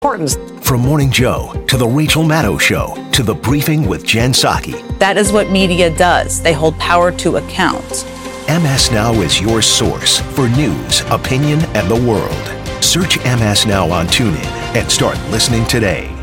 importance. From Morning Joe to the Rachel Maddow Show to the Briefing with Jen Psaki. That is what media does. They hold power to account. MS Now is your source for news, opinion, and the world. Search MS Now on TuneIn and start listening today.